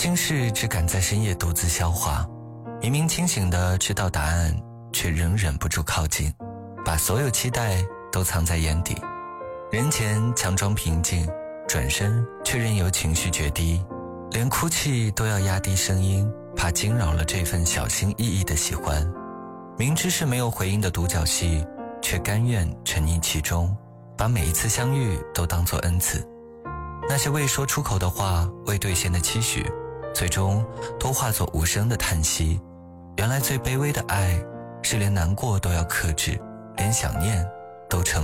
心事只敢在深夜独自消化，明明清醒的知道答案，却仍忍不住靠近，把所有期待都藏在眼底。人前强装平静，转身却任由情绪决堤，连哭泣都要压低声音，怕惊扰了这份小心翼翼的喜欢。明知是没有回应的独角戏，却甘愿沉溺其中，把每一次相遇都当作恩赐。那些未说出口的话，未兑现的期许，最终都化作无声的叹息。原来最卑微的爱，是连难过都要克制，连想念都成